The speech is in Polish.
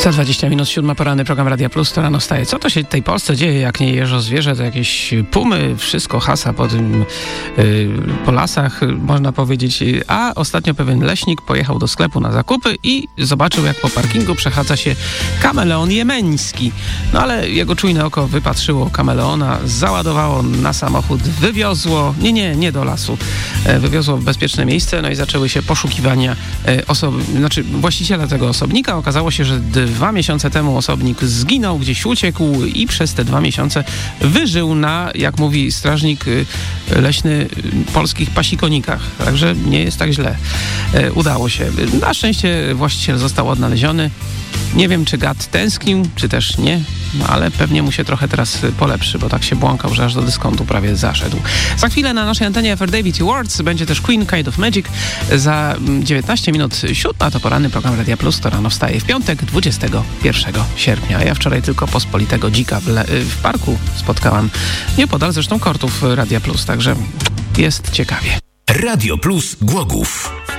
Za 20 minut 7 poranny program Radia Plus, to rano wstaje. Co to się w tej Polsce dzieje, jak nie jeżo zwierzę, to jakieś pumy, wszystko hasa po lasach, można powiedzieć. A ostatnio pewien leśnik pojechał do sklepu na zakupy i zobaczył, jak po parkingu przechadza się kameleon jemeński. No ale jego czujne oko wypatrzyło kameleona, załadowało na samochód, wywiozło, nie do lasu, wywiozło w bezpieczne miejsce, no i zaczęły się poszukiwania właściciela tego osobnika. Okazało się, że 2 miesiące temu osobnik zginął, gdzieś uciekł i przez te 2 miesiące wyżył na, jak mówi strażnik leśny, polskich pasikonikach. Także nie jest tak źle. Udało się. Na szczęście właściciel został odnaleziony. Nie wiem, czy gad tęsknił, czy też nie, no ale pewnie mu się trochę teraz polepszy, bo tak się błąkał, że aż do dyskontu prawie zaszedł. Za chwilę na naszej antenie David Awards będzie też Queen, Kind of Magic. Za 19 minut 7 to poranny program Radia Plus, to rano wstaje w piątek, 21 sierpnia. Ja wczoraj tylko pospolitego dzika w parku spotkałam, niepodal zresztą kortów Radia Plus, także jest ciekawie. Radio Plus Głogów.